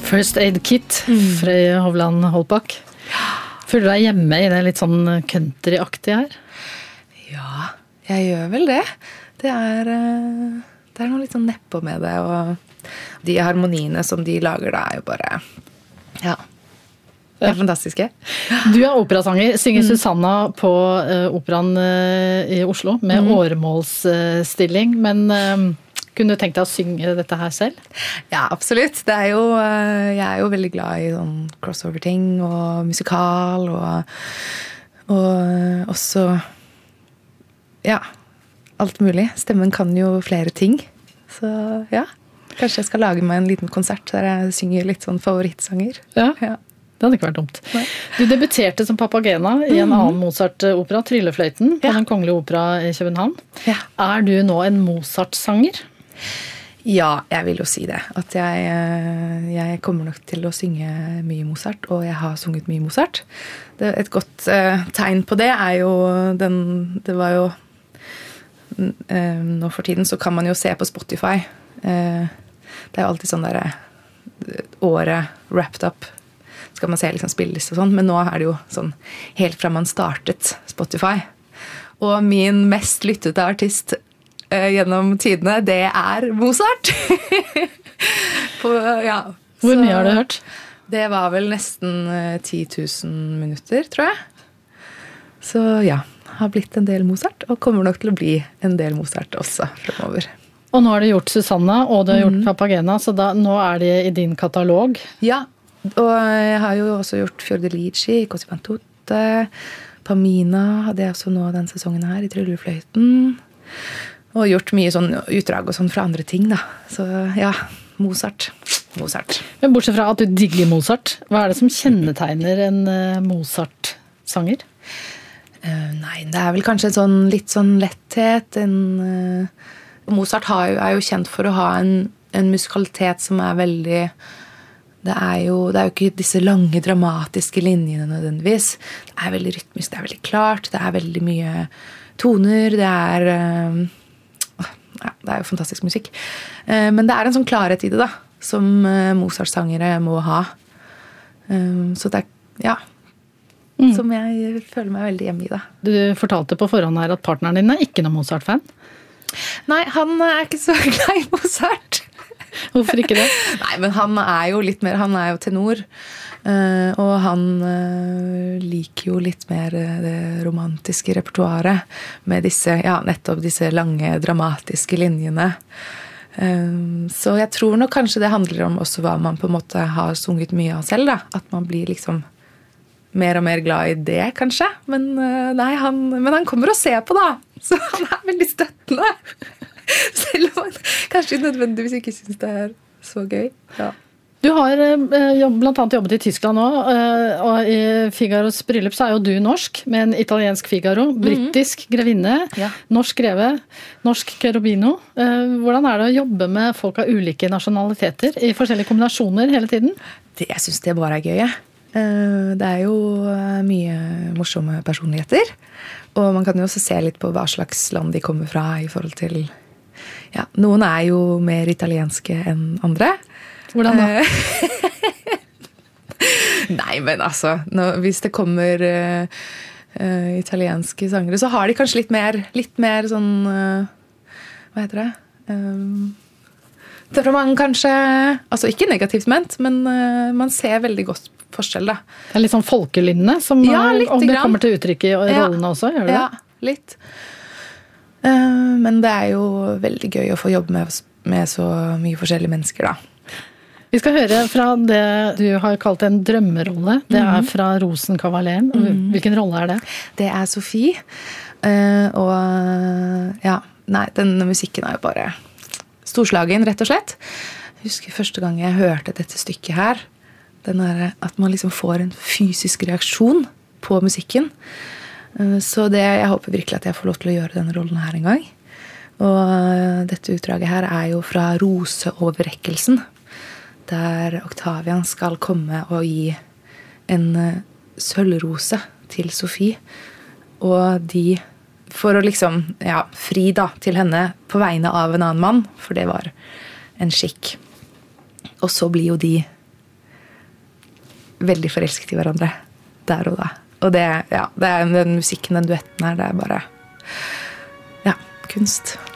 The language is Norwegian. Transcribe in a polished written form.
First Aid Kit, Frøy Hovland Holbak. Føler du deg hjemme i det litt sånn countryaktige her? Ja, jeg gjør vel det. Det er noe litt sånn nedpå med det, og de harmoniene som de lager da er jo bare, ja, det er fantastiske. Du er operasanger, synger Susanna på operaen i Oslo med åremålsstilling, men kunne du tenkt deg å synge dette her selv? Ja, absolutt. Det er jo, jeg er jo veldig glad i sånn crossover-ting og musikal og også, ja, alt mulig. Stemmen kan jo flere ting. Så ja, kanskje jeg skal lage meg en liten konsert der jeg synger litt sånn favorittsanger. Ja. Ja. Det hadde ikke vært dumt. Nei. Du debuterte som Papagena i en annen Mozart-opera, Tryllefløyten, på Den Kongelige Opera i København. Ja. Er du nå en Mozart-sanger? Ja, jeg vil jo si det. At jeg kommer nok til å synge mye Mozart, og jeg har sunget mye Mozart. Et godt tegn på det er jo det var jo nå for tiden så kan man jo se på Spotify. Det er jo alltid sånn der året wrapped up skal man se liksom spilleliste og sånn, men nå er det jo sånn helt fra man startet Spotify. Og min mest lyttede artist gjennom tidene, det er Mozart. Ja. Hvor mye har du hørt? Det var vel nesten 10 000 minutter, tror jeg. Så ja, har blitt en del Mozart, og kommer nok til å bli en del Mozart også fremover. Og nå har du gjort Susanna, og du har gjort Papagena, så nå er det i din katalog. Ja, og jeg har jo også gjort Fiordalici, Così fan tutte, Pamina hadde jeg også nå den sesongen her i Tryllefløyten. Og gjort mye sånn utdrag og sånn fra andre ting da. Så ja, Mozart. Men bortsett fra at du digger Mozart, hva er det som kjennetegner en Mozart-sanger? Nei, det er vel kanskje litt sånn letthet. Mozart er jo kjent for å ha en musikalitet som er veldig... Det er jo ikke disse lange, dramatiske linjene nødvendigvis. Det er veldig rytmisk, det er veldig klart, det er veldig mye toner, det er jo fantastisk musikk. Men det er en sånn klarhet i det da, som Mozart-sangere må ha. Så det er, ja, som jeg føler meg veldig hjemme i det. Du fortalte på forhånd her at partneren din er ikke noen Mozart-fan. Nei, han er ikke så glad i Mozart. Hvorfor ikke det? Nei, men han er jo litt mer, han er jo tenor, og han liker jo litt mer det romantiske repertoaret med nettopp disse lange, dramatiske linjene. Så jeg tror nok kanskje det handler om også hva man på en måte har sunget mye av selv, da. At man blir liksom mer og mer glad i det, kanskje. Men nei, han kommer og ser på, da. Så han er veldig støttende. Selv om man kanskje nødvendigvis ikke synes det er så gøy. Ja. Du har blant annet jobbet i Tyskland nå, og i Figaros bryllup så er jo du norsk, med en italiensk Figaro, britisk grevinne, norsk greve, norsk cherubino. Hvordan er det å jobbe med folk av ulike nasjonaliteter i forskjellige kombinasjoner hele tiden? Jeg synes det bare er gøy. Det er jo mye morsomme personligheter, og man kan jo også se litt på hva slags land de kommer fra i forhold til... Ja, noen er jo mer italienske enn andre. Hvordan da? Nei, men altså, hvis det kommer italienske sangere, så har de kanskje litt mer sånn, hva heter det? Temperament kanskje, altså ikke negativt ment, men man ser veldig godt forskjell da. Det er litt sånn folkelynne, som om det kommer til uttrykk i rollene også, gjør det? Ja, litt. Men det er jo veldig gøy å få jobbe med så mye forskjellige mennesker da. Vi skal høre fra det du har kalt en drømmerolle. Det er fra Rosenkavaleren. Hvilken rolle er det? Det er Sofie. Og ja, nei, denne musikken er jo bare storslagen, rett og slett. Jeg husker første gang jeg hørte dette stykket her. At man liksom får en fysisk reaksjon på musikken. Så jeg håper virkelig at jeg får lov til å gjøre denne rollen her en gang. Og dette utdraget her er jo fra Roseoverrekkelsen, der Octavian skal komme og gi en sølvrose til Sofie. Og for å liksom, fri da til henne på vegne av en annen mann, for det var en skikk. Og så blir jo de veldig forelsket i hverandre der og da. Og det, ja, det den musikken, den duetten her, det bare, ja, kunst.